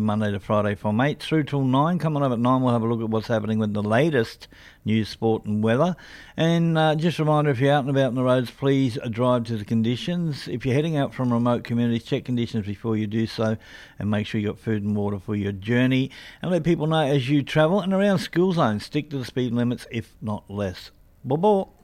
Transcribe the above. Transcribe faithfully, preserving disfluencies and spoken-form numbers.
Monday to Friday from eight through till nine. Coming up at nine, we'll have a look at what's happening with the latest news, sport and weather. And uh, just a reminder, if you're out and about on the roads, please drive to the conditions. If you're heading out from remote communities, check conditions before you do so and make sure you've got food and water for your journey. And let people know as you travel and around school zones, stick to the speed limits, if not less. Bye-bye.